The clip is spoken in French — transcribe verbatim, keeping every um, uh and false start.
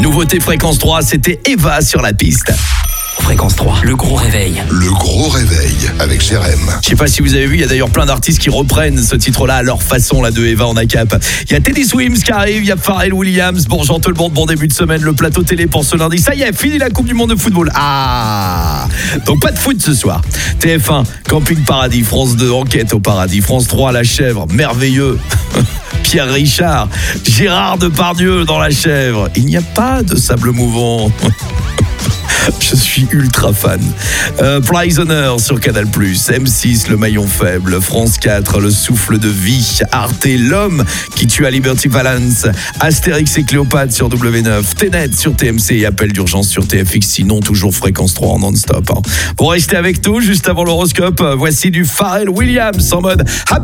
Nouveauté Fréquence trois, c'était Eva sur la piste. Fréquence trois, le gros réveil. Le gros réveil avec Jérém. Je sais pas si vous avez vu, il y a d'ailleurs plein d'artistes qui reprennent ce titre-là à leur façon, là, de Eva en A C A P. Il y a Teddy Swims qui arrive, il y a Pharrell Williams. Bonjour tout le monde, bon début de semaine, le plateau télé pour ce lundi. Ça y est, fini la Coupe du Monde de football. Ah, donc pas de foot ce soir. T F un, Camping Paradis. France deux, Enquête au Paradis. France trois, La Chèvre, merveilleux. Pierre Richard, Gérard Depardieu dans La Chèvre. Il n'y a pas de sable mouvant. Je suis ultra fan. euh, Prisoner sur Canal plus, M six, Le Maillon Faible, France quatre, Le Souffle de Vie, Arte, L'Homme qui tue à Liberty Valance, Astérix et Cléopâtre sur W neuf, Tenet sur T M C et Appel d'urgence sur T F X, sinon toujours Fréquence trois en non-stop. Hein. Pour rester avec nous, juste avant l'horoscope, voici du Pharrell Williams en mode Happy